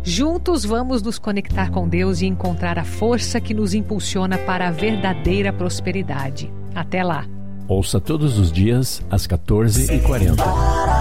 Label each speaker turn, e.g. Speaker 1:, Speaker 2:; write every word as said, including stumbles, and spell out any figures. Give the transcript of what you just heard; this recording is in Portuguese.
Speaker 1: Juntos vamos nos conectar com Deus e encontrar a força que nos impulsiona para a verdadeira prosperidade. Até lá!
Speaker 2: Ouça todos os dias às quatorze e quarenta.